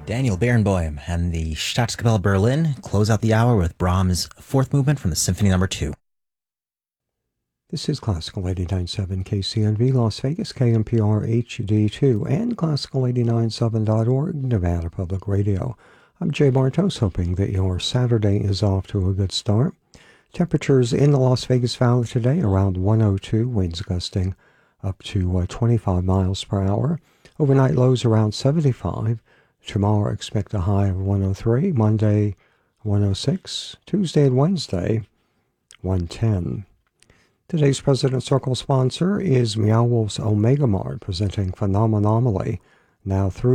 Daniel Barenboim and the Staatskapelle Berlin close out the hour with Brahms' fourth movement from the Symphony No. 2. This is Classical 89.7 KCNV Las Vegas, KMPR HD2, and Classical89.7.org, Nevada Public Radio. I'm Jay Bartos, hoping that your Saturday is off to a good start. Temperatures in the Las Vegas Valley today around 102, winds gusting up to 25 miles per hour. Overnight lows around 75. Tomorrow expect a high of 103, Monday 106, Tuesday and Wednesday 110. Today's President Circle sponsor is Meow Wolf's Omega Mart, presenting Phenomonomaly now through